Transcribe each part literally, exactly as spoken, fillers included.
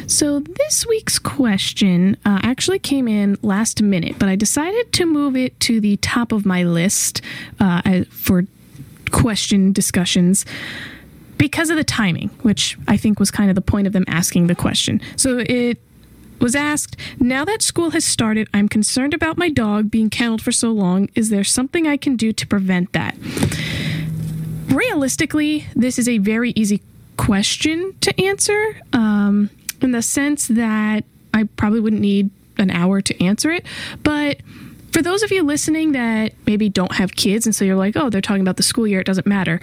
So this week's question uh, actually came in last minute, but I decided to move it to the top of my list uh, for question discussions because of the timing, which I think was kind of the point of them asking the question. So it was asked, now that school has started, I'm concerned about my dog being kenneled for so long. Is there something I can do to prevent that? Realistically, this is a very easy question to answer, um, in the sense that I probably wouldn't need an hour to answer it. But for those of you listening that maybe don't have kids, and so you're like, oh, they're talking about the school year, it doesn't matter.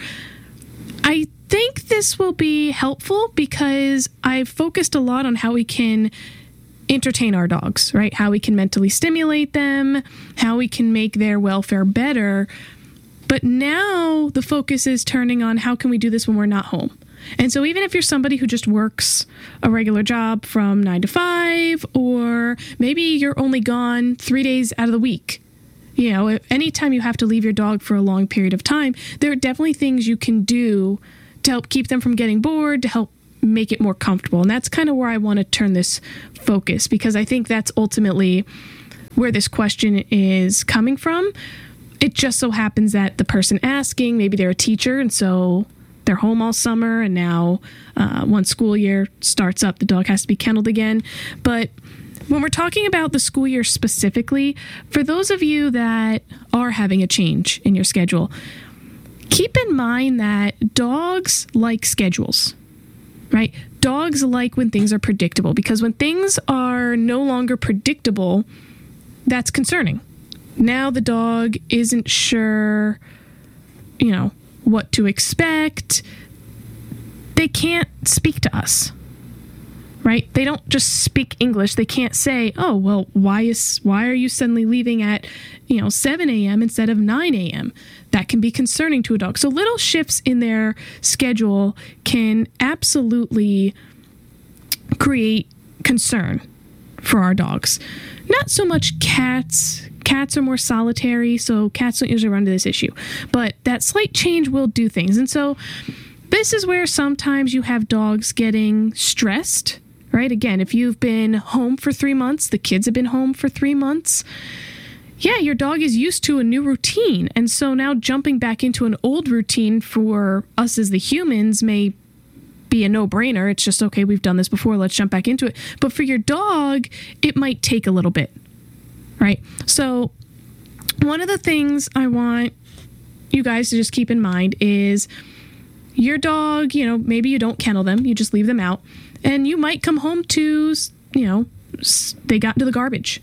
I think this will be helpful because I've focused a lot on how we can entertain our dogs, right? How we can mentally stimulate them, how we can make their welfare better. But now the focus is turning on how can we do this when we're not home? And so even if you're somebody who just works a regular job from nine to five, or maybe you're only gone three days out of the week, you know, anytime you have to leave your dog for a long period of time, there are definitely things you can do to help keep them from getting bored, to help make it more comfortable. And that's kind of where I want to turn this focus, because I think that's ultimately where this question is coming from. It just so happens that the person asking, maybe they're a teacher, and so they're home all summer, and now uh, once school year starts up, the dog has to be kenneled again. But when we're talking about the school year specifically, for those of you that are having a change in your schedule, keep in mind that dogs like schedules, right? Dogs like when things are predictable, because when things are no longer predictable, that's concerning. Now the dog isn't sure, you know, what to expect. They can't speak to us, right? They don't just speak English. They can't say, oh, well, why is why are you suddenly leaving at, you know, seven a.m. instead of nine a.m.? That can be concerning to a dog. So little shifts in their schedule can absolutely create concern for our dogs. Not so much cats. Cats are more solitary, so cats don't usually run into this issue. But that slight change will do things. And so this is where sometimes you have dogs getting stressed, right? Again, if you've been home for three months, the kids have been home for three months, yeah, your dog is used to a new routine. And so now jumping back into an old routine for us as the humans may be a no-brainer. It's just, okay, we've done this before, let's jump back into it. But for your dog, it might take a little bit, right? So one of the things I want you guys to just keep in mind is your dog, you know, maybe you don't kennel them, you just leave them out, and you might come home to, you know, they got into the garbage,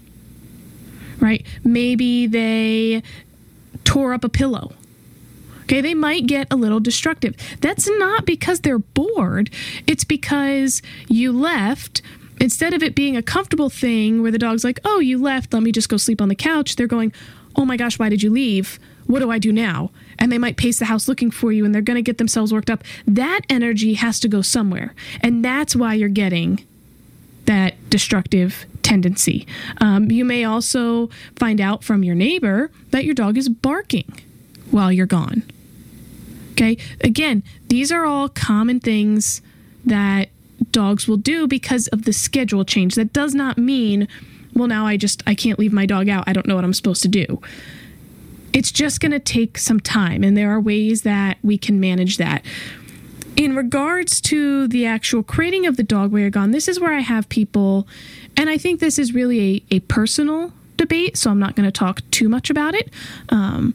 right? Maybe they tore up a pillow. Okay, they might get a little destructive. That's not because they're bored. It's because you left. Instead of it being a comfortable thing where the dog's like, oh, you left, let me just go sleep on the couch, they're going, oh my gosh, why did you leave? What do I do now? And they might pace the house looking for you, and they're going to get themselves worked up. That energy has to go somewhere. And that's why you're getting that destructive tendency. Um, you may also find out from your neighbor that your dog is barking while you're gone. Okay, again, these are all common things that dogs will do because of the schedule change. That does not mean, well, now I just, I can't leave my dog out. I don't know what I'm supposed to do. It's just going to take some time, and there are ways that we can manage that. In regards to the actual crating of the dog while you're gone, this is where I have people, and I think this is really a, a personal debate, so I'm not going to talk too much about it. Um,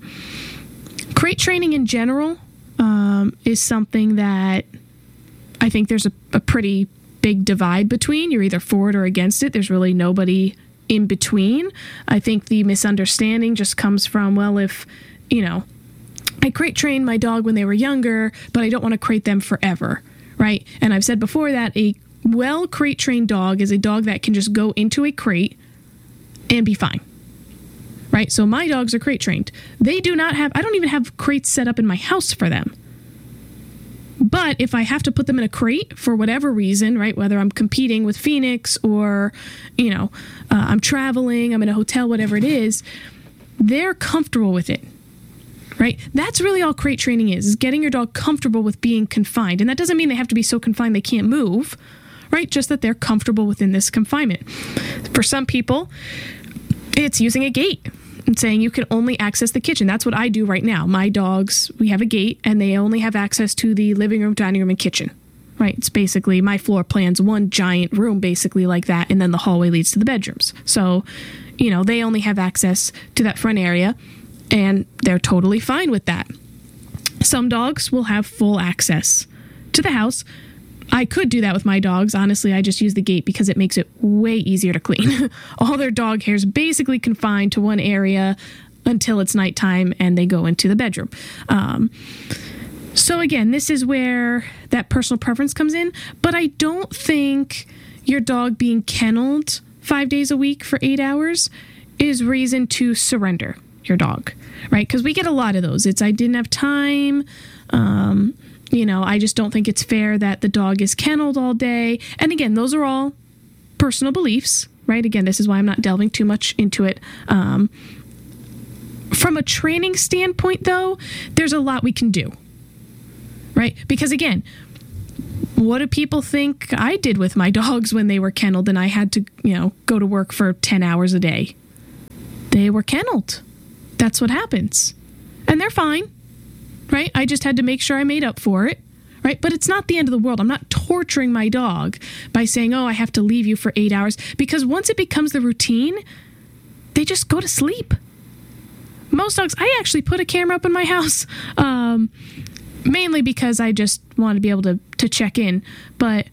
crate training in general um, is something that I think there's a, a pretty big divide between. You're either for it or against it. There's really nobody in between. I think the misunderstanding just comes from, well, if, you know, I crate trained my dog when they were younger, but I don't want to crate them forever, right? And I've said before that a well crate trained dog is a dog that can just go into a crate and be fine, right? So my dogs are crate trained. They do not have, I don't even have crates set up in my house for them. But if I have to put them in a crate for whatever reason, right, whether I'm competing with Phoenix or, you know, uh, I'm traveling, I'm in a hotel, whatever it is, they're comfortable with it, right? That's really all crate training is, is getting your dog comfortable with being confined. And that doesn't mean they have to be so confined they can't move, right? Just that they're comfortable within this confinement. For some people, it's using a gate and saying you can only access the kitchen. That's what I do right now. My dogs, we have a gate and they only have access to the living room, dining room, and kitchen, right? It's basically my floor plan's one giant room, basically like that. And then the hallway leads to the bedrooms. So, you know, they only have access to that front area and they're totally fine with that. Some dogs will have full access to the house. I could do that with my dogs. Honestly, I just use the gate because it makes it way easier to clean. All their dog hair is basically confined to one area until it's nighttime and they go into the bedroom. Um, so again, this is where that personal preference comes in. But I don't think your dog being kenneled five days a week for eight hours is reason to surrender your dog, right? Because we get a lot of those. It's I didn't have time. Um, you know, I just don't think it's fair that the dog is kenneled all day. And again, those are all personal beliefs, right? Again, this is why I'm not delving too much into it. Um, from a training standpoint, though, there's a lot we can do, right? Because again, what do people think I did with my dogs when they were kenneled and I had to, you know, go to work for ten hours a day? They were kenneled. That's what happens. And they're fine, right? I just had to make sure I made up for it, right? But it's not the end of the world. I'm not torturing my dog by saying, oh, I have to leave you for eight hours. Because once it becomes the routine, they just go to sleep. Most dogs, I actually put a camera up in my house, um, mainly because I just wanted to be able to, to check in. But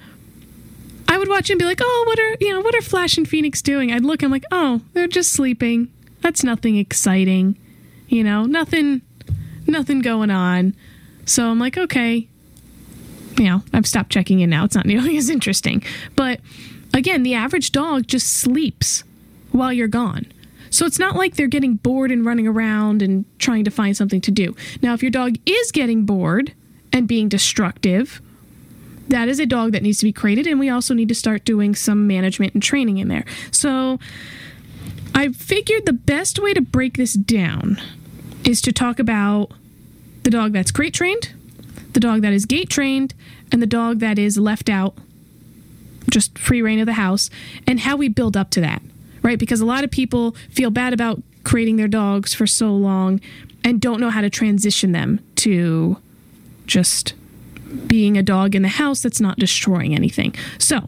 I would watch and be like, oh, what are, you know, what are Flash and Phoenix doing? I'd look, I'm like, oh, they're just sleeping. That's nothing exciting, you know, nothing, nothing going on. So I'm like, okay, you know, I've stopped checking in now. It's not nearly as interesting. But again, the average dog just sleeps while you're gone. So it's not like they're getting bored and running around and trying to find something to do. Now, if your dog is getting bored and being destructive, that is a dog that needs to be crated. And we also need to start doing some management and training in there. So I figured the best way to break this down is to talk about the dog that's crate trained, the dog that is gate trained, and the dog that is left out, just free reign of the house, and how we build up to that, right? Because a lot of people feel bad about crating their dogs for so long and don't know how to transition them to just being a dog in the house that's not destroying anything. So,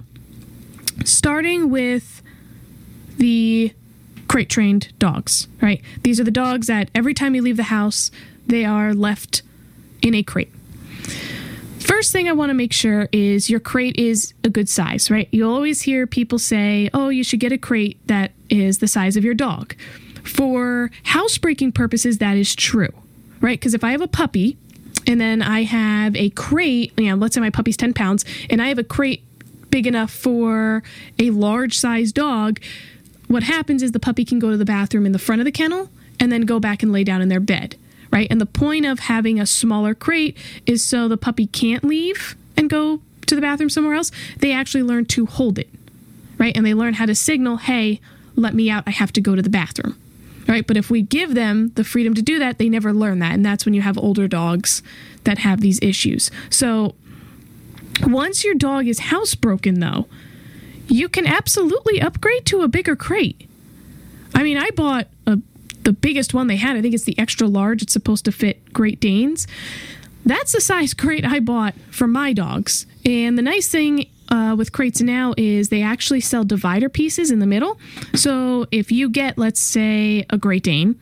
starting with the crate trained dogs, right? These are the dogs that every time you leave the house, they are left in a crate. First thing I want to make sure is your crate is a good size, right? You'll always hear people say, oh, you should get a crate that is the size of your dog. For housebreaking purposes, that is true, right? Because if I have a puppy and then I have a crate, you know, let's say my puppy's ten pounds and I have a crate big enough for a large size dog, what happens is the puppy can go to the bathroom in the front of the kennel and then go back and lay down in their bed, right? And the point of having a smaller crate is so the puppy can't leave and go to the bathroom somewhere else. They actually learn to hold it, right? And they learn how to signal, hey, let me out. I have to go to the bathroom, right? But if we give them the freedom to do that, they never learn that. And that's when you have older dogs that have these issues. So once your dog is housebroken, though, you can absolutely upgrade to a bigger crate. I mean, I bought a, the biggest one they had. I think it's the extra large. It's supposed to fit Great Danes. That's the size crate I bought for my dogs. And the nice thing uh, with crates now is they actually sell divider pieces in the middle. So if you get, let's say, a Great Dane,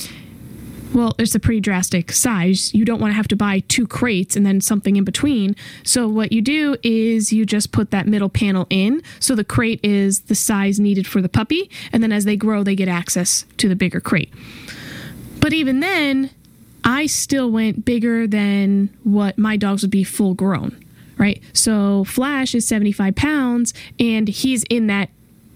well, it's a pretty drastic size. You don't want to have to buy two crates and then something in between. So what you do is you just put that middle panel in. So the crate is the size needed for the puppy. And then as they grow, they get access to the bigger crate. But even then, I still went bigger than what my dogs would be full grown, right? So Flash is seventy-five pounds and he's in that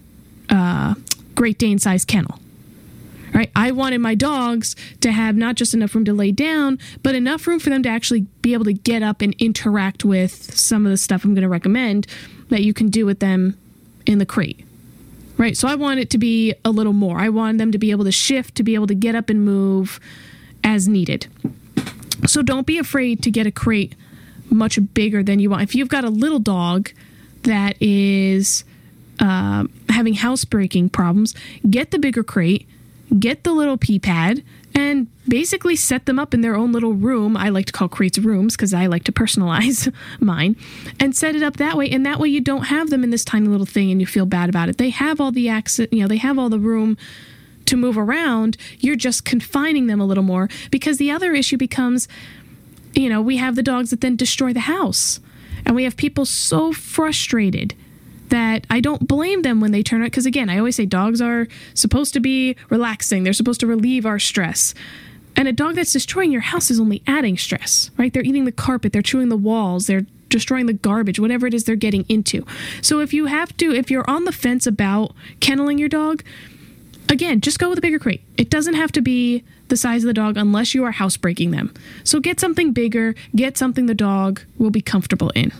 uh, Great Dane size kennel. Right? I wanted my dogs to have not just enough room to lay down, but enough room for them to actually be able to get up and interact with some of the stuff I'm going to recommend that you can do with them in the crate. Right? So I want it to be a little more. I want them to be able to shift, to be able to get up and move as needed. So don't be afraid to get a crate much bigger than you want. If you've got a little dog that is uh, having housebreaking problems, get the bigger crate, get the little pee pad, and basically set them up in their own little room. I like to call crates rooms because I like to personalize mine, and set it up that way. And that way you don't have them in this tiny little thing and you feel bad about it. They have all the access, you know, they have all the room to move around. You're just confining them a little more, because the other issue becomes, you know, we have the dogs that then destroy the house, and we have people so frustrated that I don't blame them when they turn out. Because again, I always say dogs are supposed to be relaxing. They're supposed to relieve our stress. And a dog that's destroying your house is only adding stress, right? They're eating the carpet, they're chewing the walls, they're destroying the garbage, whatever it is they're getting into. So if you have to, if you're on the fence about kenneling your dog, again, just go with a bigger crate. It doesn't have to be the size of the dog unless you are housebreaking them. So get something bigger, get something the dog will be comfortable in.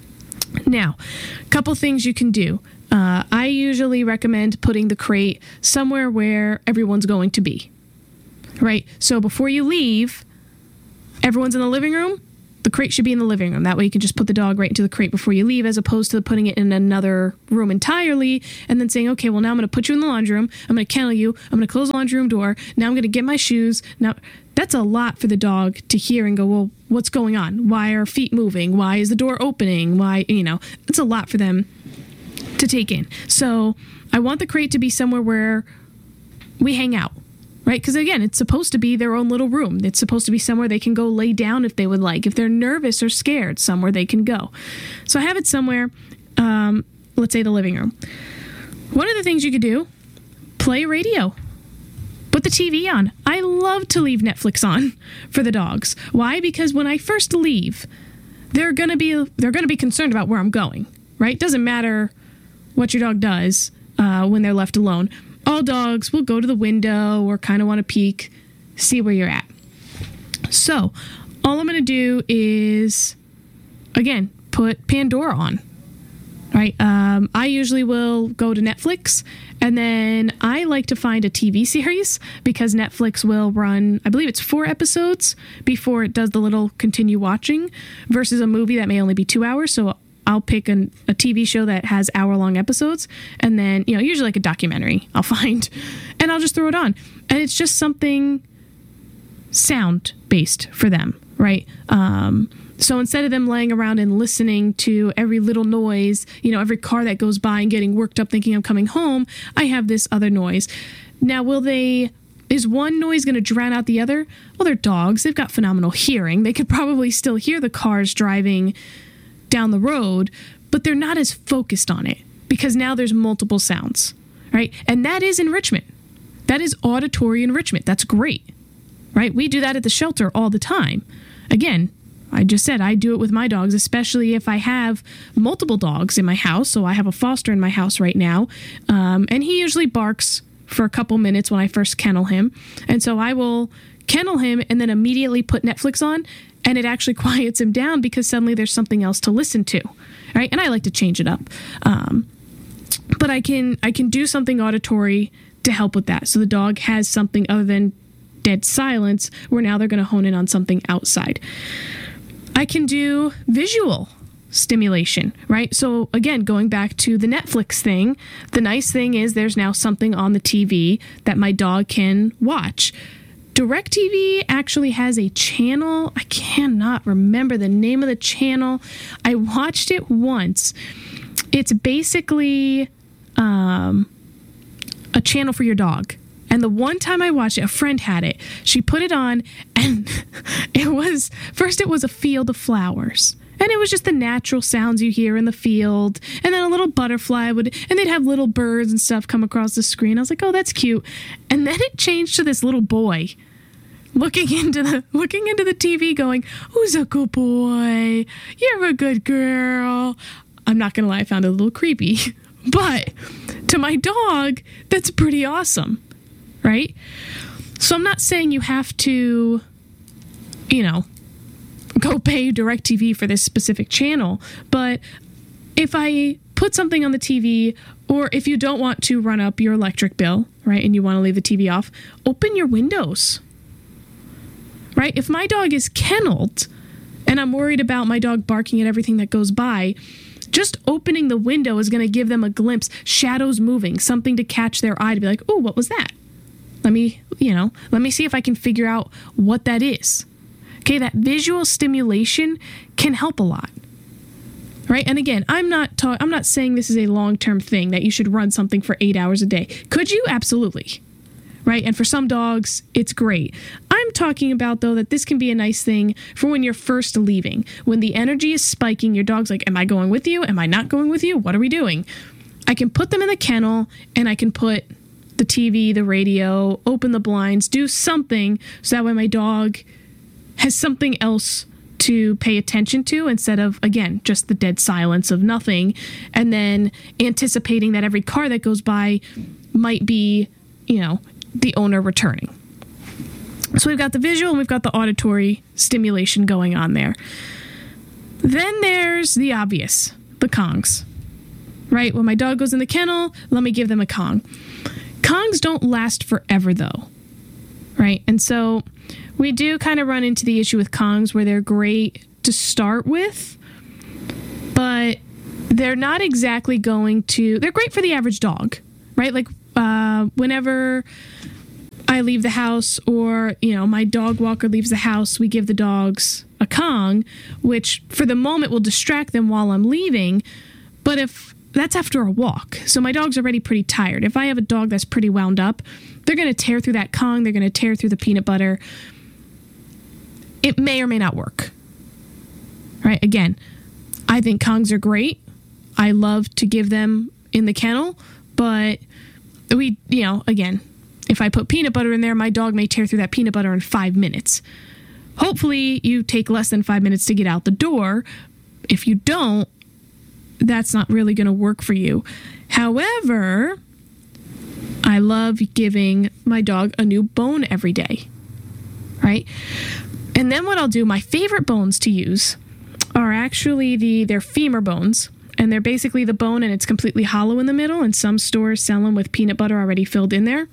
Now, a couple things you can do. Uh, I usually recommend putting the crate somewhere where everyone's going to be, right? So before you leave, everyone's in the living room. The crate should be in the living room. That way you can just put the dog right into the crate before you leave, as opposed to putting it in another room entirely and then saying, okay, well, now I'm going to put you in the laundry room. I'm going to kennel you. I'm going to close the laundry room door. Now I'm going to get my shoes. Now, that's a lot for the dog to hear and go, well, what's going on? Why are feet moving? Why is the door opening? Why, you know, it's a lot for them to take in. So I want the crate to be somewhere where we hang out. Right? Because again, it's supposed to be their own little room. It's supposed to be somewhere they can go lay down if they would like. If they're nervous or scared, somewhere they can go. So I have it somewhere, um, let's say the living room. One of the things you could do, play radio. Put the T V on. I love to leave Netflix on for the dogs. Why? Because when I first leave, they're gonna be they're gonna be concerned about where I'm going. Right? Doesn't matter what your dog does uh, when they're left alone. All dogs will go to the window or kind of want to peek, see where you're at. So all I'm going to do is, again, put Pandora on, right? Um, I usually will go to Netflix, and then I like to find a T V series, because Netflix will run, I believe it's four episodes before it does the little continue watching, versus a movie that may only be two hours. So I'll pick an, a T V show that has hour-long episodes, and then, you know, usually like a documentary I'll find, and I'll just throw it on. And it's just something sound-based for them, right? Um, so instead of them laying around and listening to every little noise, you know, every car that goes by and getting worked up thinking I'm coming home, I have this other noise. Now, will they... Is one noise going to drown out the other? Well, they're dogs. They've got phenomenal hearing. They could probably still hear the cars driving down the road, but they're not as focused on it, because now there's multiple sounds, right? And that is enrichment. That is auditory enrichment. That's great, right? We do that at the shelter all the time. Again, I just said I do it with my dogs, especially if I have multiple dogs in my house. So I have a foster in my house right now, um, and he usually barks for a couple minutes when I first kennel him. And so I will kennel him and then immediately put Netflix on, and it actually quiets him down because suddenly there's something else to listen to, right? And I like to change it up. Um, but I can I can do something auditory to help with that. So the dog has something other than dead silence, where now they're going to hone in on something outside. I can do visual stimulation, right? So again, going back to the Netflix thing, the nice thing is there's now something on the T V that my dog can watch. DirecTV actually has a channel. I cannot remember the name of the channel. I watched it once. It's basically um, a channel for your dog. And the one time I watched it, a friend had it. She put it on, and it was, first it was a field of flowers. And it was just the natural sounds you hear in the field. And then a little butterfly would, and they'd have little birds and stuff come across the screen. I was like, oh, that's cute. And then it changed to this little boy looking into the looking into the T V going, who's a good boy? You're a good girl. I'm not going to lie, I found it a little creepy. But to my dog, that's pretty awesome, right? So I'm not saying you have to, you know, go pay DirecTV for this specific channel. But if I put something on the T V, or if you don't want to run up your electric bill, right, and you want to leave the T V off, open your windows, right? If my dog is kenneled and I'm worried about my dog barking at everything that goes by, Just opening the window is going to give them a glimpse, shadows moving, something to catch their eye to be like, oh, what was that? Let me, you know, let me see if I can figure out what that is. Okay, that visual stimulation can help a lot. Right? And again, I'm not ta- I'm not saying this is a long-term thing that you should run something for eight hours a day. Could you? Absolutely. Right? And for some dogs, it's great. I'm talking about, though, that this can be a nice thing for when you're first leaving. When the energy is spiking, your dog's like, am I going with you? Am I not going with you? What are we doing? I can put them in the kennel, and I can put the T V, the radio, open the blinds, do something so that way my dog has something else to pay attention to instead of, again, just the dead silence of nothing, and then anticipating that every car that goes by might be, you know, the owner returning. So we've got the visual and we've got the auditory stimulation going on there. Then there's the obvious, the Kongs, right? When my dog goes in the kennel, let me give them a Kong. Kongs don't last forever, though, right? And so we do kind of run into the issue with Kongs where they're great to start with, but they're not exactly going to, they're great for the average dog, right? Like uh, whenever I leave the house or, you know, my dog walker leaves the house, we give the dogs a Kong, which for the moment will distract them while I'm leaving. But if that's after a walk, so my dog's already pretty tired. If I have a dog that's pretty wound up, they're going to tear through that Kong. They're going to tear through the peanut butter. It may or may not work. Right? Again, I think Kongs are great. I love to give them in the kennel, but we, you know, again, if I put peanut butter in there, my dog may tear through that peanut butter in five minutes. Hopefully you take less than five minutes to get out the door. If you don't, that's not really going to work for you. However, I love giving my dog a new bone every day, right? And then what I'll do, my favorite bones to use are actually the they're femur bones, and they're basically the bone and it's completely hollow in the middle, and some stores sell them with peanut butter already filled in there.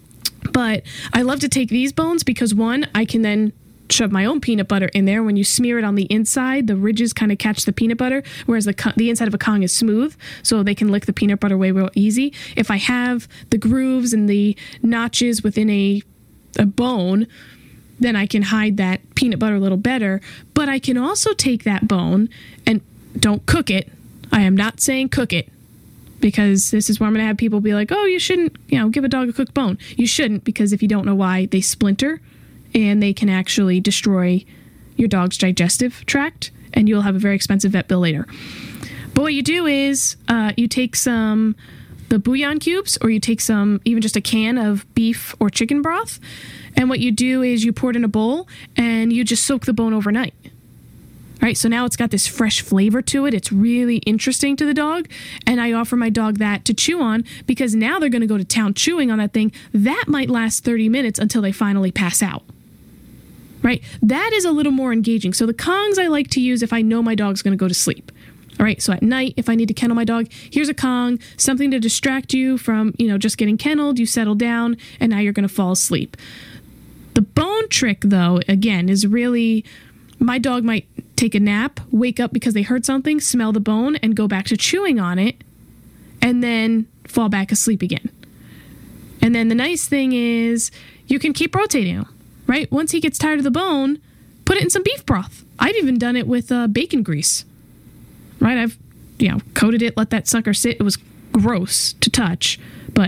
But I love to take these bones because, one, I can then shove my own peanut butter in there. When you smear it on the inside, the ridges kind of catch the peanut butter, whereas the the inside of a Kong is smooth, so they can lick the peanut butter away real easy. If I have the grooves and the notches within a a bone, then I can hide that peanut butter a little better. But I can also take that bone and don't cook it. I am not saying cook it, because this is where I'm going to have people be like, oh, you shouldn't, you know, give a dog a cooked bone. You shouldn't, because if you don't know why, they splinter and they can actually destroy your dog's digestive tract, and you'll have a very expensive vet bill later. But what you do is uh, you take some, the bouillon cubes, or you take some, even just a can of beef or chicken broth, and what you do is you pour it in a bowl and you just soak the bone overnight. All right, so now it's got this fresh flavor to it. It's really interesting to the dog, and I offer my dog that to chew on, because now they're going to go to town chewing on that thing. That might last thirty minutes until they finally pass out. Right? That is a little more engaging. So the Kongs I like to use if I know my dog's going to go to sleep. All right, so at night, if I need to kennel my dog, here's a Kong, something to distract you from, you know, just getting kenneled. You settle down, and now you're going to fall asleep. The bone trick, though, again, is really, my dog might take a nap, wake up because they heard something, smell the bone, and go back to chewing on it, and then fall back asleep again. And then the nice thing is you can keep rotating them, right? Once he gets tired of the bone, put it in some beef broth. I've even done it with uh, bacon grease, right? I've, you know, coated it, let that sucker sit. It was gross to touch, but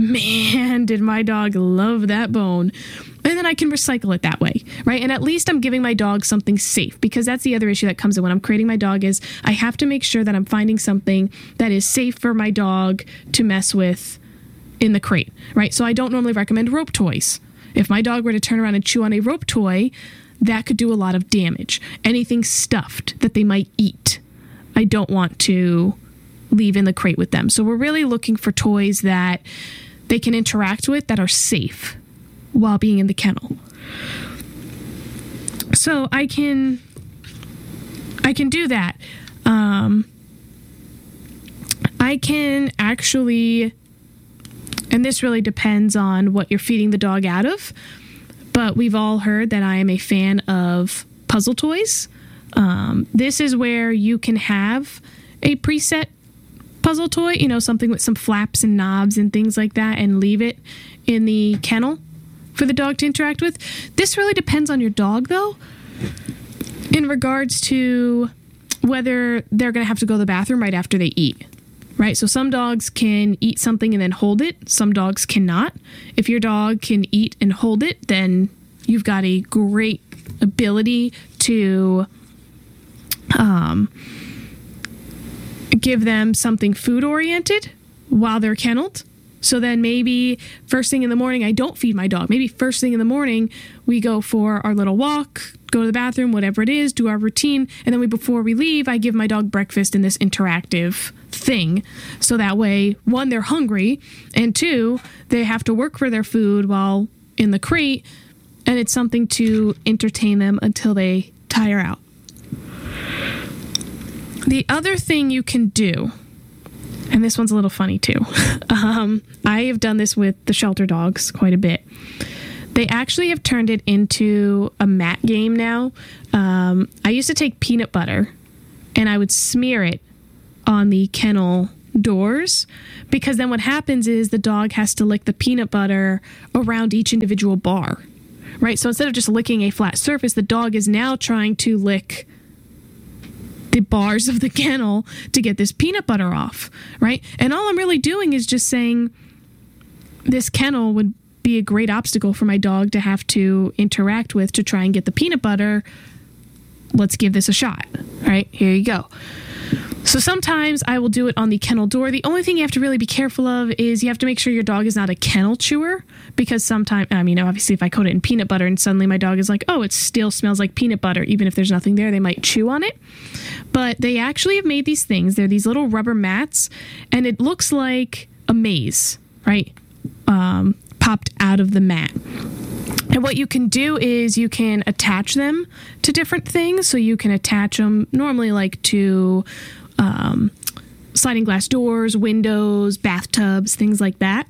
man, did my dog love that bone. And then I can recycle it that way, right? And at least I'm giving my dog something safe, because that's the other issue that comes in when I'm creating my dog is I have to make sure that I'm finding something that is safe for my dog to mess with in the crate, right? So I don't normally recommend rope toys. If my dog were to turn around and chew on a rope toy, that could do a lot of damage. Anything stuffed that they might eat, I don't want to leave in the crate with them. So we're really looking for toys that they can interact with that are safe while being in the kennel. So I can I can do that. Um, I can actually, and this really depends on what you're feeding the dog out of, but we've all heard that I am a fan of puzzle toys. Um, this is where you can have a preset puzzle toy, you know, something with some flaps and knobs and things like that, and leave it in the kennel for the dog to interact with. This really depends on your dog, though, in regards to whether they're going to have to go to the bathroom right after they eat. Right? So some dogs can eat something and then hold it. Some dogs cannot. If your dog can eat and hold it, then you've got a great ability to um, give them something food-oriented while they're kenneled. So then maybe first thing in the morning, I don't feed my dog. Maybe first thing in the morning, we go for our little walk, go to the bathroom, whatever it is, do our routine. And then we, before we leave, I give my dog breakfast in this interactive thing. So that way, one, they're hungry, and two, they have to work for their food while in the crate, and it's something to entertain them until they tire out. The other thing you can do, and this one's a little funny too, um, I have done this with the shelter dogs quite a bit. They actually have turned it into a mat game now. Um, I used to take peanut butter and I would smear it on the kennel doors, because then what happens is the dog has to lick the peanut butter around each individual bar, right? So instead of just licking a flat surface, the dog is now trying to lick the bars of the kennel to get this peanut butter off, right? And all I'm really doing is just saying this kennel would be a great obstacle for my dog to have to interact with to try and get the peanut butter. Let's give this a shot, right? Here you go. So sometimes I will do it on the kennel door. The only thing you have to really be careful of is you have to make sure your dog is not a kennel chewer, because sometimes, I mean, obviously if I coat it in peanut butter and suddenly my dog is like, oh, it still smells like peanut butter, even if there's nothing there, they might chew on it. But they actually have made these things. They're these little rubber mats, and it looks like a maze, right? Um, popped out of the mat. And what you can do is you can attach them to different things. So you can attach them normally like to um, sliding glass doors, windows, bathtubs, things like that.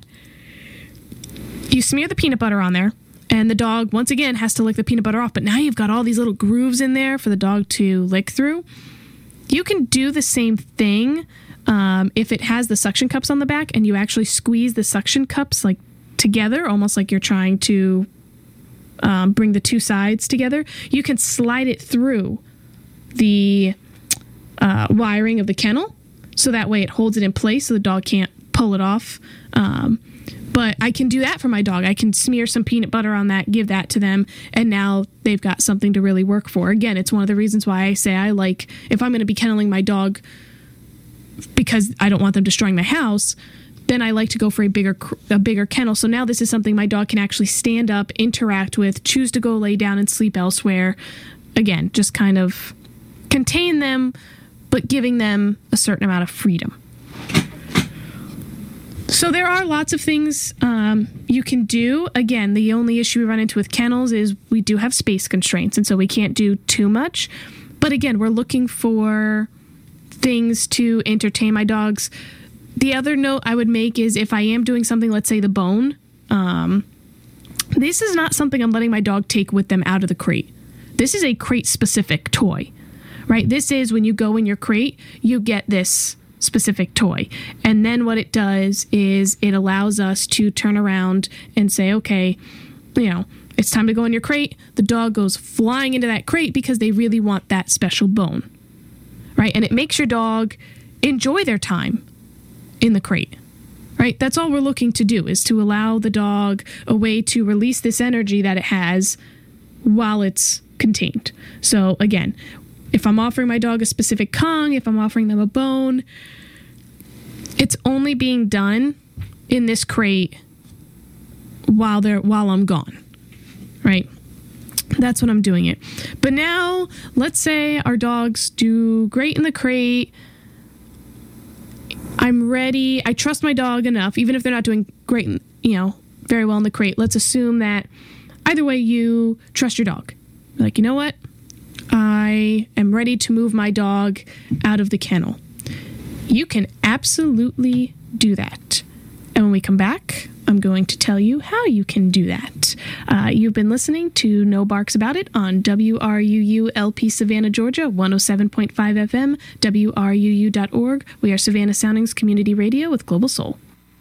You smear the peanut butter on there, and the dog, once again, has to lick the peanut butter off. But now you've got all these little grooves in there for the dog to lick through. You can do the same thing um, if it has the suction cups on the back, and you actually squeeze the suction cups like together, almost like you're trying to um, bring the two sides together. You can slide it through the uh, wiring of the kennel, so that way it holds it in place so the dog can't pull it off. Um, but I can do that for my dog. I can smear some peanut butter on that, give that to them, and now they've got something to really work for. Again, it's one of the reasons why I say I like, if I'm going to be kenneling my dog because I don't want them destroying my house, then I like to go for a bigger a bigger kennel. So now this is something my dog can actually stand up, interact with, choose to go lay down and sleep elsewhere. Again, just kind of contain them, but giving them a certain amount of freedom. So there are lots of things um, you can do. Again, the only issue we run into with kennels is we do have space constraints, and so we can't do too much. But again, we're looking for things to entertain my dogs. The other note I would make is if I am doing something, let's say the bone, um, this is not something I'm letting my dog take with them out of the crate. This is a crate-specific toy, right? This is when you go in your crate, you get this specific toy. And then what it does is it allows us to turn around and say, okay, you know, it's time to go in your crate. The dog goes flying into that crate because they really want that special bone, right? And it makes your dog enjoy their time in the crate, right? That's all we're looking to do, is to allow the dog a way to release this energy that it has while it's contained. So again, if I'm offering my dog a specific Kong, if I'm offering them a bone, it's only being done in this crate while they're while I'm gone, right? That's when I'm doing it. But now, let's say our dogs do great in the crate. I'm ready. I trust my dog enough, even if they're not doing great, you know, very well in the crate. Let's assume that either way you trust your dog. You're like, you know what? I am ready to move my dog out of the kennel. You can absolutely do that. And when we come back, I'm going to tell you how you can do that. Uh, you've been listening to No Barks About It on W R U U L P Savannah, Georgia, one oh seven point five F M, W R U U dot org. We are Savannah Soundings Community Radio with Global Soul.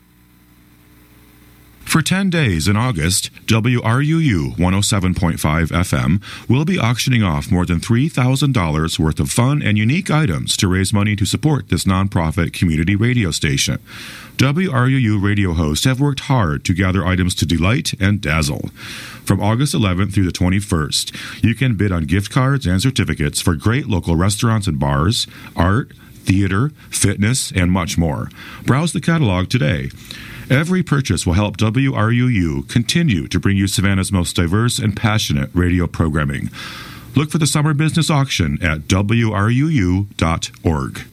For ten days in August, W R U U one oh seven point five F M will be auctioning off more than three thousand dollars worth of fun and unique items to raise money to support this nonprofit community radio station. W R U U radio hosts have worked hard to gather items to delight and dazzle. From August eleventh through the twenty-first, you can bid on gift cards and certificates for great local restaurants and bars, art, theater, fitness, and much more. Browse the catalog today. Every purchase will help W R U U continue to bring you Savannah's most diverse and passionate radio programming. Look for the summer business auction at W R U U dot org.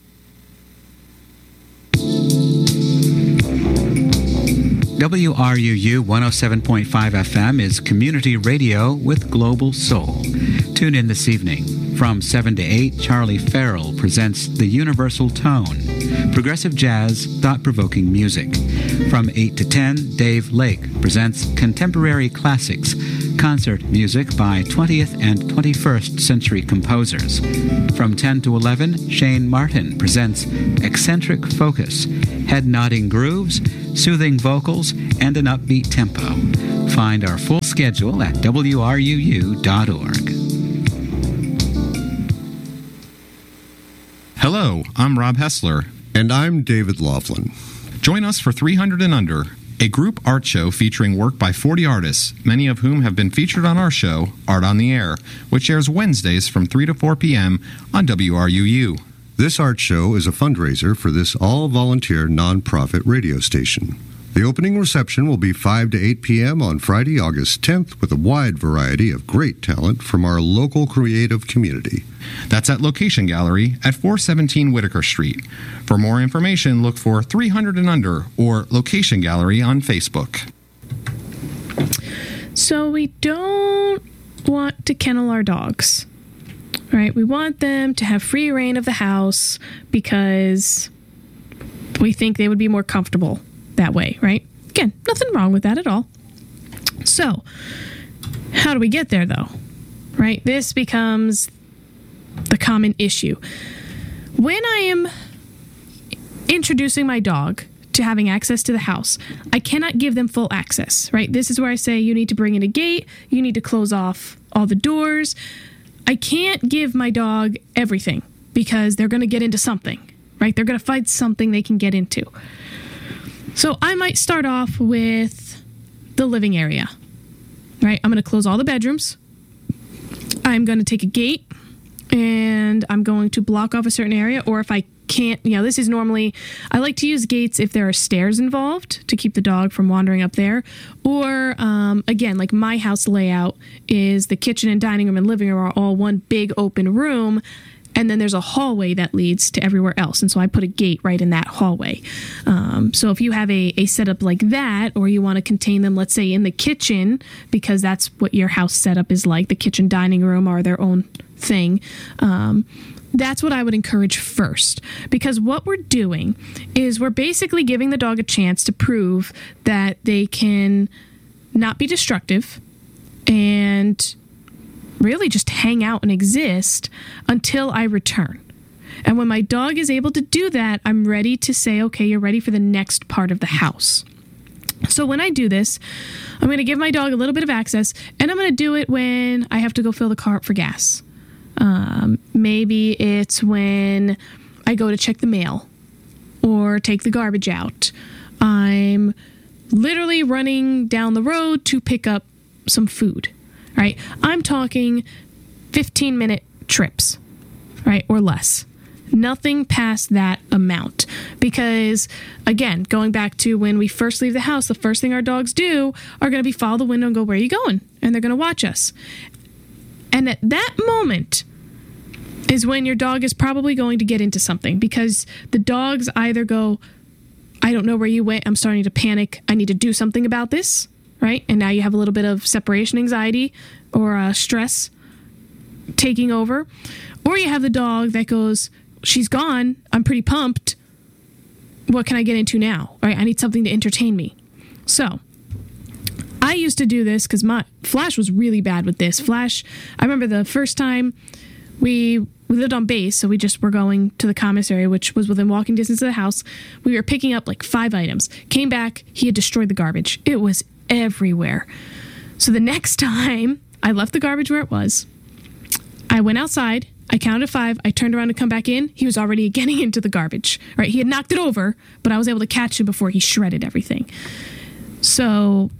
W R U U one oh seven point five F M is community radio with Global Soul. Tune in this evening. From seven to eight, Charlie Farrell presents The Universal Tone, progressive jazz, thought-provoking music. From eight to ten, Dave Lake presents Contemporary Classics, concert music by twentieth and twenty-first century composers. From ten to eleven, Shane Martin presents Eccentric Focus, head-nodding grooves, soothing vocals, and an upbeat tempo. Find our full schedule at W R U U dot org. Hello, I'm Rob Hessler. And I'm David Laughlin. Join us for three hundred and Under, a group art show featuring work by forty artists, many of whom have been featured on our show, Art on the Air, which airs Wednesdays from three to four p.m. on W R U U. This art show is a fundraiser for this all-volunteer nonprofit radio station. The opening reception will be five to eight p.m. on Friday, August tenth, with a wide variety of great talent from our local creative community. That's at Location Gallery at four seventeen Whitaker Street. For more information, look for three hundred and Under or Location Gallery on Facebook. So we don't want to kennel our dogs, right? We want them to have free reign of the house because we think they would be more comfortable that way, right? Again, nothing wrong with that at all. So, how do we get there, though? Right? This becomes the common issue. When I am introducing my dog to having access to the house, I cannot give them full access, right? This is where I say you need to bring in a gate, you need to close off all the doors. I can't give my dog everything because they're going to get into something, right? They're going to find something they can get into. So I might start off with the living area, right? I'm going to close all the bedrooms. I'm going to take a gate and I'm going to block off a certain area. Or if I can't, you know, this is normally, I like to use gates if there are stairs involved to keep the dog from wandering up there. Or um, again, like my house layout is the kitchen and dining room and living room are all one big open room. And then there's a hallway that leads to everywhere else. And so I put a gate right in that hallway. Um, so if you have a, a setup like that, or you want to contain them, let's say in the kitchen, because that's what your house setup is like, the kitchen dining room are their own thing. Um, that's what I would encourage first. Because what we're doing is we're basically giving the dog a chance to prove that they can not be destructive and really just hang out and exist until I return. And when my dog is able to do that, I'm ready to say, okay, you're ready for the next part of the house. So when I do this, I'm going to give my dog a little bit of access, and I'm going to do it when I have to go fill the car up for gas. Um, maybe it's when I go to check the mail or take the garbage out. I'm literally running down the road to pick up some food. Right? I'm talking fifteen minute trips, right? Or less. Nothing past that amount. Because, again, going back to when we first leave the house, the first thing our dogs do are going to be follow the window and go, where are you going? And they're going to watch us. And at that moment is when your dog is probably going to get into something. Because the dogs either go, I don't know where you went. I'm starting to panic. I need to do something about this. Right? And now you have a little bit of separation anxiety or uh, stress taking over. Or you have the dog that goes, she's gone. I'm pretty pumped. what can I get into now? Right? I need something to entertain me. So I used to do this because my Flash was really bad with this. Flash, I remember the first time we we lived on base, so we just were going to the commissary, which was within walking distance of the house. We were picking up like five items. Came back, he had destroyed the garbage. It was everywhere. So the next time, I left the garbage where it was. I went outside. I counted five. I turned around to come back in. He was already getting into the garbage. Right? He had knocked it over, but I was able to catch him before he shredded everything. So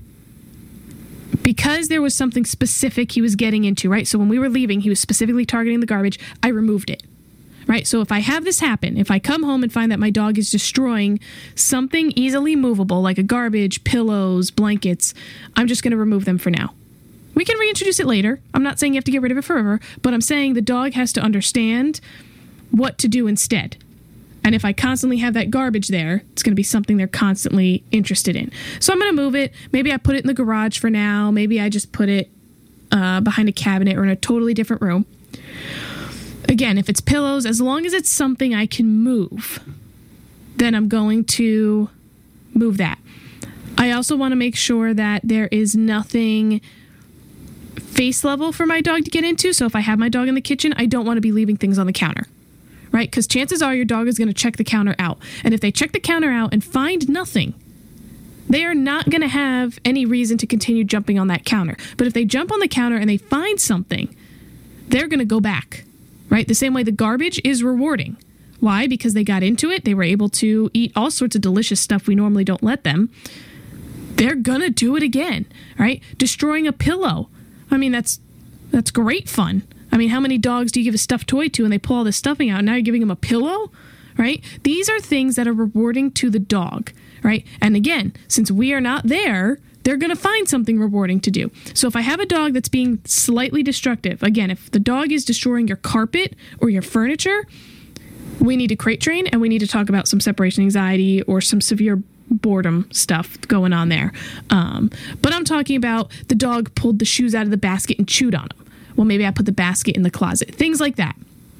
because there was something specific he was getting into, right? So when we were leaving, he was specifically targeting the garbage. I removed it, right? So if I have this happen, if I come home and find that my dog is destroying something easily movable, like a garbage, pillows, blankets, I'm just going to remove them for now. We can reintroduce it later. I'm not saying you have to get rid of it forever, but I'm saying the dog has to understand what to do instead. And if I constantly have that garbage there, it's going to be something they're constantly interested in. So I'm going to move it. Maybe I put it in the garage for now. Maybe I just put it uh, behind a cabinet or in a totally different room. Again, if it's pillows, as long as it's something I can move, then I'm going to move that. I also want to make sure that there is nothing face level for my dog to get into. So if I have my dog in the kitchen, I don't want to be leaving things on the counter. Right? Because chances are your dog is going to check the counter out. And if they check the counter out and find nothing, they are not going to have any reason to continue jumping on that counter. But if they jump on the counter and they find something, they're going to go back. Right? The same way the garbage is rewarding. Why? Because they got into it. They were able to eat all sorts of delicious stuff we normally don't let them. They're going to do it again. Right? Destroying a pillow. I mean, that's that's great fun. I mean, how many dogs do you give a stuffed toy to and they pull all this stuffing out? Now you're giving them a pillow, right? These are things that are rewarding to the dog, right? And again, since we are not there, they're going to find something rewarding to do. So if I have a dog that's being slightly destructive, again, if the dog is destroying your carpet or your furniture, we need to crate train and we need to talk about some separation anxiety or some severe boredom stuff going on there. Um, but I'm talking about the dog pulled the shoes out of the basket and chewed on them. Well, maybe I put the basket in the closet. Things like that.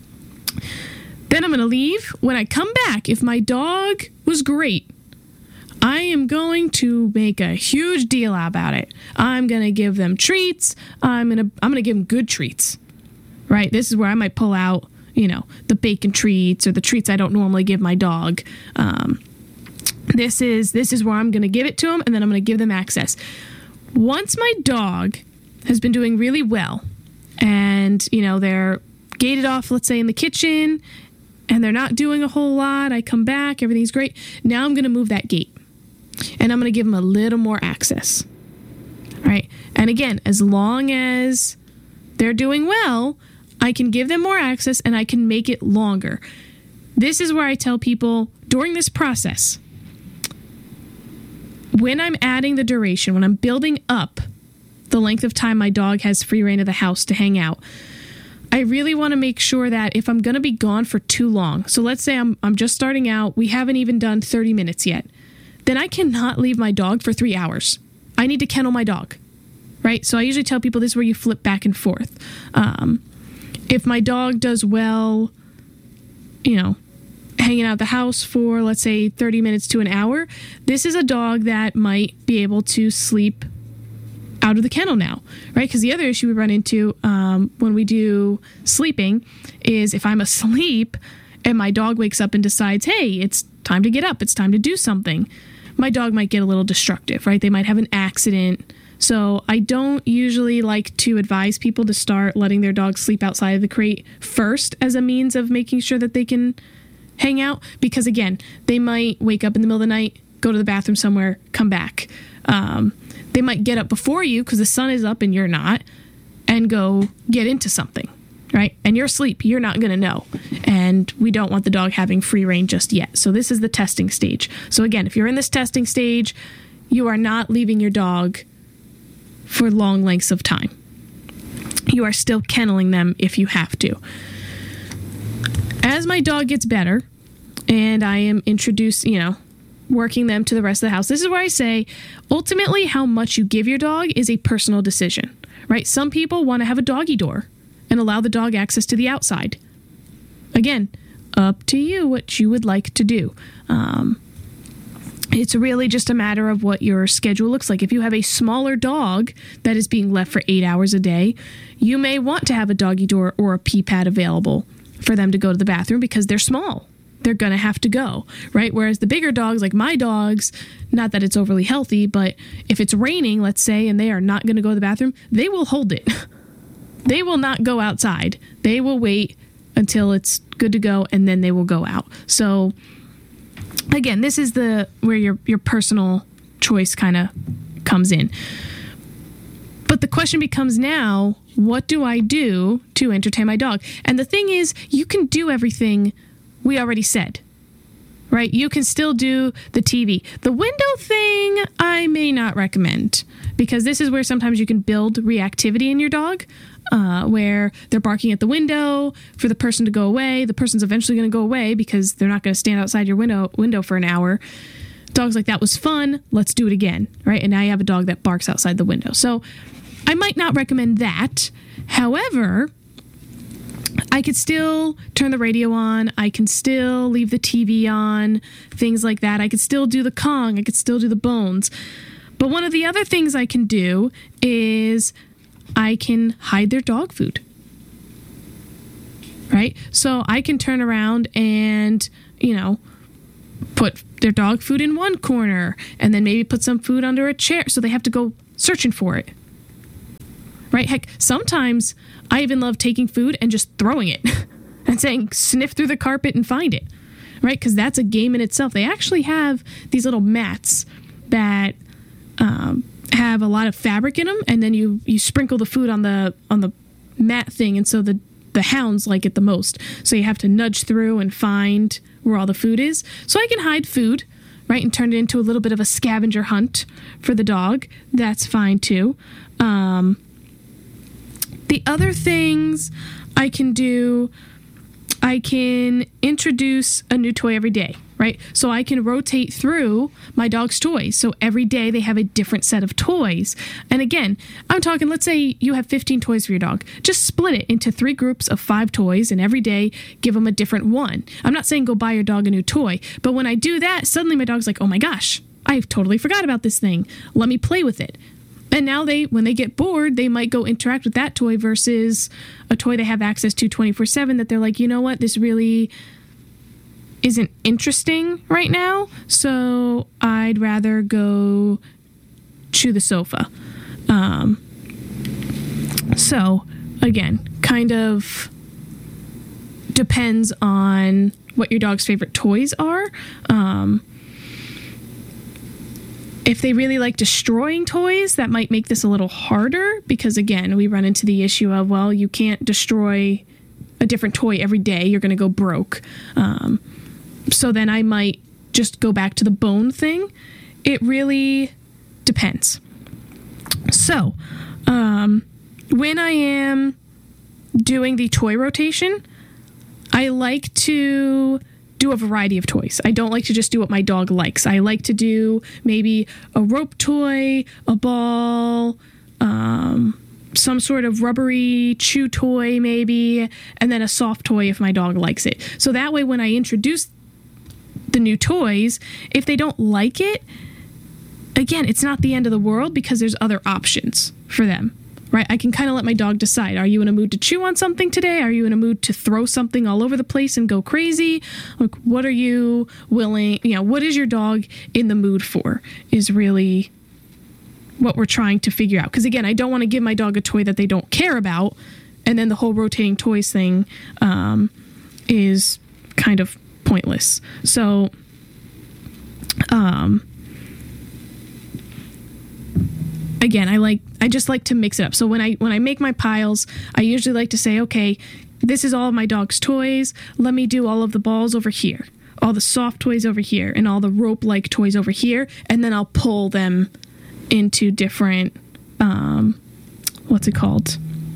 Then I'm going to leave. When I come back, if my dog was great, I am going to make a huge deal about it. I'm going to give them treats. I'm going to I'm going to give them good treats. Right? This is where I might pull out, you know, the bacon treats or the treats I don't normally give my dog. Um, this is this is where I'm going to give it to them, and then I'm going to give them access. Once my dog has been doing really well, and, you know, they're gated off, let's say, in the kitchen, and they're not doing a whole lot. I come back, everything's great. Now I'm going to move that gate, and I'm going to give them a little more access, right? And again, as long as they're doing well, I can give them more access, and I can make it longer. This is where I tell people during this process, when I'm adding the duration, when I'm building up the length of time my dog has free reign of the house to hang out, I really want to make sure that if I'm going to be gone for too long, so let's say I'm I'm just starting out, we haven't even done thirty minutes yet, then I cannot leave my dog for three hours. I need to kennel my dog, right? So I usually tell people this is where you flip back and forth. Um, if my dog does well, you know, hanging out the house for, let's say, thirty minutes to an hour, this is a dog that might be able to sleep out of the kennel now, right? Because the other issue we run into um, when we do sleeping is if I'm asleep and my dog wakes up and decides, hey, it's time to get up, it's time to do something, my dog might get a little destructive, right? They might have an accident. So I don't usually like to advise people to start letting their dog sleep outside of the crate first as a means of making sure that they can hang out, because again, they might wake up in the middle of the night, go to the bathroom somewhere, come back. Um, they might get up before you because the sun is up and you're not, and go get into something, right? And you're asleep, you're not going to know. And we don't want the dog having free reign just yet. So this is the testing stage. So again, if you're in this testing stage, you are not leaving your dog for long lengths of time. You are still kenneling them if you have to. As my dog gets better and I am introduced, you know, working them to the rest of the house, this is where I say, ultimately, how much you give your dog is a personal decision, right? Some people want to have a doggy door and allow the dog access to the outside. Again, up to you what you would like to do. Um, It's really just a matter of what your schedule looks like. If you have a smaller dog that is being left for eight hours a day, you may want to have a doggy door or a pee pad available for them to go to the bathroom because they're small. They're going to have to go, right? Whereas the bigger dogs, like my dogs, not that it's overly healthy, but if it's raining, let's say, and they are not going to go to the bathroom, they will hold it. They will not go outside. They will wait until it's good to go, and then they will go out. So again, this is the where your your personal choice kind of comes in. But the question becomes now, what do I do to entertain my dog? And the thing is, you can do everything we already said, right? You can still do the T V. The window thing, I may not recommend, because this is where sometimes you can build reactivity in your dog, uh, where they're barking at the window for the person to go away. The person's eventually going to go away because they're not going to stand outside your window window for an hour. Dogs like, that was fun, let's do it again, right? And now you have a dog that barks outside the window. So I might not recommend that. However, I could still turn the radio on. I can still leave the T V on, things like that. I could still do the Kong. I could still do the Bones. But one of the other things I can do is I can hide their dog food, right? So I can turn around and, you know, put their dog food in one corner and then maybe put some food under a chair so they have to go searching for it. Right? Heck, sometimes I even love taking food and just throwing it and saying, sniff through the carpet and find it. Right? Because that's a game in itself. They actually have these little mats that um, have a lot of fabric in them, and then you, you sprinkle the food on the on the mat thing, and so the, the hounds like it the most. So you have to nudge through and find where all the food is. So I can hide food, right, and turn it into a little bit of a scavenger hunt for the dog. That's fine too. Um... The other things I can do, I can introduce a new toy every day, right? So I can rotate through my dog's toys. So every day they have a different set of toys. And again, I'm talking, let's say you have fifteen toys for your dog. Just split it into three groups of five toys, and every day give them a different one. I'm not saying go buy your dog a new toy, but when I do that, suddenly my dog's like, oh my gosh, I totally forgot about this thing. Let me play with it. And now they, when they get bored, they might go interact with that toy versus a toy they have access to twenty-four seven that they're like, you know what, this really isn't interesting right now, so I'd rather go chew the sofa. Um, so, again, kind of depends on what your dog's favorite toys are. Um, If they really like destroying toys, that might make this a little harder because, again, we run into the issue of, well, you can't destroy a different toy every day. You're going to go broke. Um, so then I might just go back to the bone thing. It really depends. So um, when I am doing the toy rotation, I like to do a variety of toys. I don't like to just do what my dog likes. I like to do maybe a rope toy, a ball, um, some sort of rubbery chew toy maybe, and then a soft toy if my dog likes it. So that way when I introduce the new toys, if they don't like it, again, it's not the end of the world because there's other options for them. Right? I can kind of let my dog decide. Are you in a mood to chew on something today? Are you in a mood to throw something all over the place and go crazy? Like, what are you willing, you know, what is your dog in the mood for is really what we're trying to figure out. Because again, I don't want to give my dog a toy that they don't care about. And then the whole rotating toys thing um, is kind of pointless. So, um, Again, I like I just like to mix it up. So when I when I make my piles, I usually like to say, okay, this is all of my dog's toys. Let me do all of the balls over here, all the soft toys over here, and all the rope-like toys over here, and then I'll pull them into different, um, what's it called,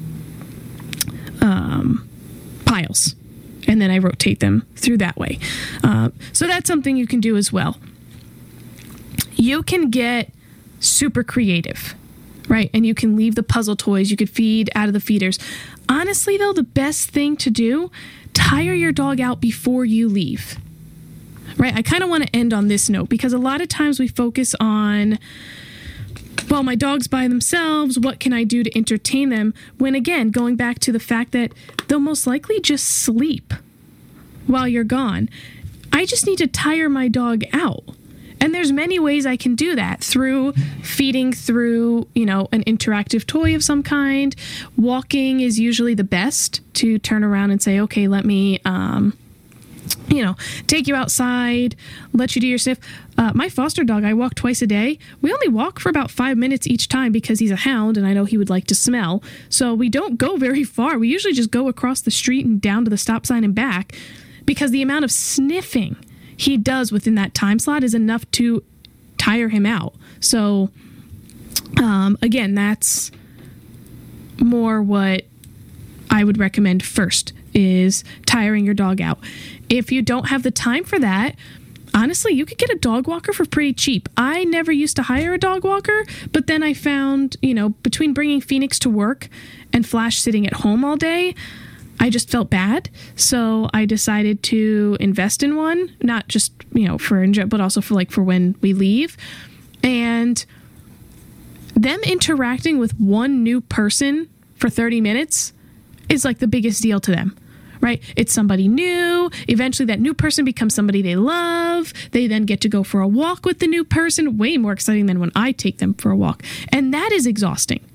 um, piles, and then I rotate them through that way. Uh, so that's something you can do as well. You can get super creative, right? And you can leave the puzzle toys. You could feed out of the feeders. Honestly, though, the best thing to do, tire your dog out before you leave, right? I kind of want to end on this note because a lot of times we focus on, well, my dog's by themselves. What can I do to entertain them? When again, going back to the fact that they'll most likely just sleep while you're gone. I just need to tire my dog out. And there's many ways I can do that through feeding, through, you know, an interactive toy of some kind. Walking is usually the best to turn around and say, okay, let me, um, you know, take you outside, let you do your sniff. Uh, my foster dog, I walk twice a day. We only walk for about five minutes each time because he's a hound and I know he would like to smell. So we don't go very far. We usually just go across the street and down to the stop sign and back because the amount of sniffing he does within that time slot is enough to tire him out. So, um, again, that's more what I would recommend first is tiring your dog out. If you don't have the time for that, honestly, you could get a dog walker for pretty cheap. I never used to hire a dog walker, but then I found, you know, between bringing Phoenix to work and Flash sitting at home all day, I just felt bad. So I decided to invest in one, not just, you know, for, but also for like for when we leave. And them interacting with one new person for thirty minutes is like the biggest deal to them, right? It's somebody new. Eventually that new person becomes somebody they love. They then get to go for a walk with the new person. Way more exciting than when I take them for a walk. And that is exhausting.